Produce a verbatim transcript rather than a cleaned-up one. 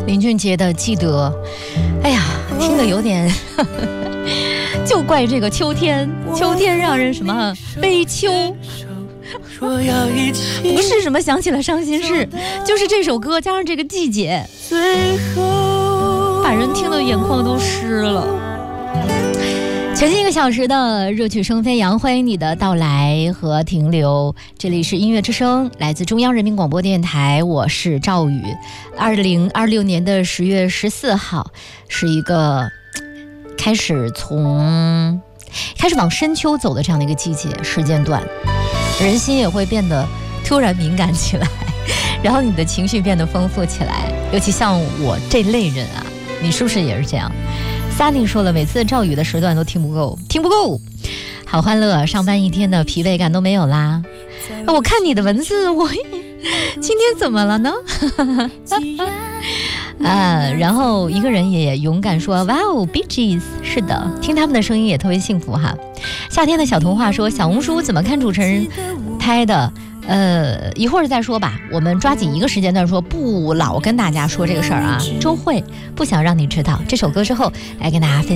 林俊杰的《记得》，哎呀，听得有点就怪这个秋天，秋天让人什么悲秋，不是什么想起了伤心事，就是这首歌加上这个季节，把人听得眼眶都湿了。全新一个小时的热曲声飞扬，欢迎你的到来和停留。这里是音乐之声，来自中央人民广播电台，我是赵宇。二零二六年的十月十四号，是一个开始从开始往深秋走的这样的一个季节时间段，人心也会变得突然敏感起来，然后你的情绪变得丰富起来。尤其像我这类人啊，你是不是也是这样？Sunny 说了，每次赵宇的时段都听不够，听不够，好欢乐，上班一天的疲惫感都没有啦。我看你的文字，我今天怎么了呢？啊，然后一个人也勇敢说，哇哦 ，Bee Gees， 是的，听他们的声音也特别幸福哈。夏天的小童话说，小红书怎么看主持人拍的？呃，一会儿再说吧，我们抓紧一个时间段说，不老跟大家说这个事儿啊。周慧不想让你知道这首歌之后，来跟大家分享。